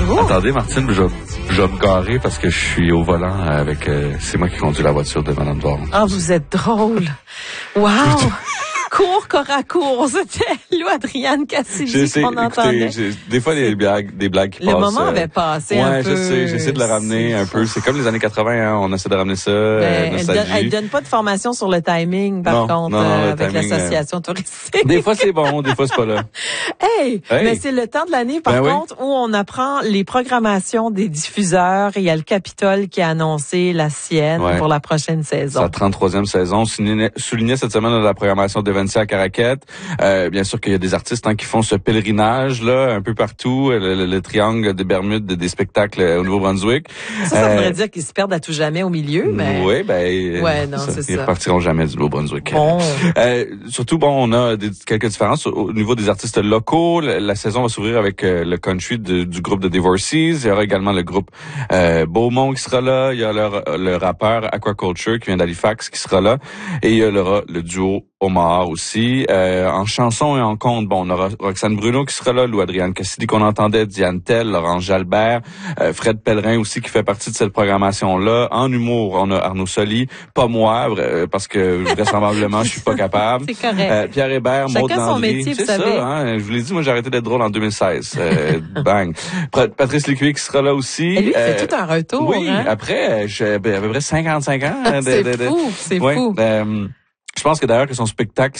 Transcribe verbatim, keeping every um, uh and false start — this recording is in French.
bonjour. Attendez, Martine, je, je vais me garer parce que je suis au volant avec... Euh, c'est moi qui conduis la voiture de Mme Doiron. Ah, vous êtes drôle. Wow! Cours, corps à cours. C'était Lou Adrienne Cassidy qu'on entendait. J'ai, des fois, des blagues, des blagues qui le passent. Le moment avait passé ouais, un peu. Ouais, je sais. J'essaie de le ramener un peu. C'est comme les années quatre-vingts, hein, on essaie de ramener ça. Euh, elle, donne, elle donne pas de formation sur le timing, par non, contre, non, non, euh, avec timing, l'association euh... touristique. Des fois, c'est bon, des fois, c'est pas là. Hey! hey. Mais c'est le temps de l'année, par ben contre, oui. où on apprend les programmations des diffuseurs. Il y a le Capitole qui a annoncé la sienne ouais. pour la prochaine saison. Sa trente-troisième saison. Soulignait, soulignait cette semaine de la programmation d'Eventia à Caraquette. Euh, bien sûr qu'il y a des artistes hein, qui font ce pèlerinage là un peu partout, le, le, le triangle des Bermudes des spectacles au Nouveau-Brunswick. Ça, ça euh, voudrait dire qu'ils se perdent à tout jamais au milieu, mais oui, ben ouais, non, ça, c'est ils ça. repartiront jamais du Nouveau-Brunswick. Bon. Euh, surtout, bon, on a des, quelques différences au niveau des artistes locaux. La, la saison va s'ouvrir avec euh, le country de, du groupe de Divorcees. Il y aura également le groupe euh, Beaumont qui sera là. Il y a le, le rappeur Aquaculture qui vient d'Halifax qui sera là, et il y aura le duo Omar aussi. Euh, en chanson et en conte, bon, on aura Roxane Bruno qui sera là, Lou Adrienne Cassidy qu'on entendait, Diane Tell, Laurent Jalbert, euh, Fred Pellerin aussi qui fait partie de cette programmation-là. En humour, on a Arnaud Soli, pas moi, euh, parce que vraisemblablement, je suis pas capable. C'est correct. Euh, Pierre Hébert, Maud Chacun son métier, c'est vous savez. ça, hein. Je vous l'ai dit, moi j'ai arrêté d'être drôle en deux mille seize. Euh, bang. Patrice Lécuyer qui sera là aussi. Et lui, il euh, fait tout un retour. Oui, hein? après, j'ai à peu près cinquante-cinq ans. c'est de, de, fou, c'est ouais, fou. Euh, je pense que d'ailleurs que son spectacle